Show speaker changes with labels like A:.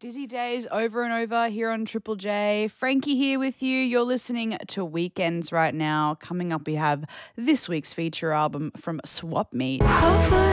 A: Dizzy days over and over here on Triple J. Frankie here with you. You're listening to Weekends right now. Coming up, we have this week's feature album from Swap Meet.
B: Hopefully